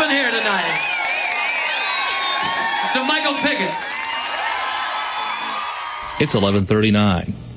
happened here tonight? Mr. Michael Pickett. It's 11:39.